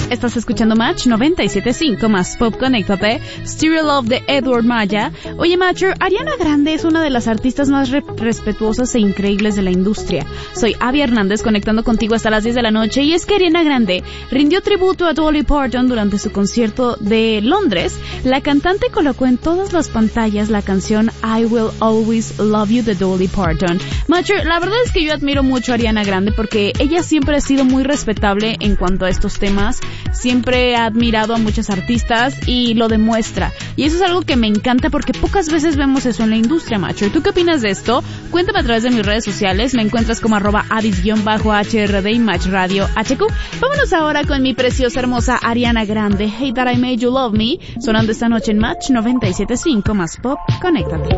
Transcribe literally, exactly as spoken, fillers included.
Estás escuchando Match noventa y siete punto cinco más Pop, conéctate. Stereo Love de Edward Maya. Oye, Matcher, Ariana Grande es una de las artistas más re- respetuosas e increíbles de la industria. Soy Abby Hernández, conectando contigo hasta las diez de la noche, y es que Ariana Grande rindió tributo a Dolly Parton durante su concierto de Londres. La cantante colocó en todas las pantallas la canción I Will Always Love You de Dolly Parton. Matcher, la verdad es que yo admiro mucho a Ariana Grande porque ella siempre ha sido muy respetable en cuanto a estos temas. Siempre ha admirado a muchos artistas y lo demuestra. Y eso es algo que me encanta porque pocas veces vemos eso en la industria, macho. ¿Y tú qué opinas de esto? Cuéntame a través de mis redes sociales. Me encuentras como arroba adis-H R D y Match Radio H Q. Vámonos ahora con mi preciosa, hermosa Ariana Grande. Hey That I Made You Love Me. Sonando esta noche en Match noventa y siete punto cinco más Pop. Conéctate.